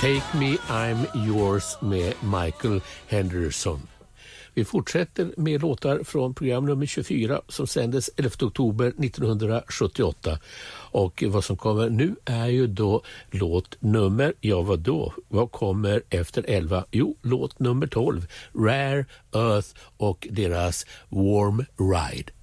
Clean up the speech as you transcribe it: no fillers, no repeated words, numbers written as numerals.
Take Me I'm Yours med Michael Henderson. Vi fortsätter med låtar från program nummer 24 som sändes 11 oktober 1978. Och vad som kommer nu är ju då låt nummer, vad kommer efter 11? Jo, låt nummer 12, Rare Earth och deras Warm Ride.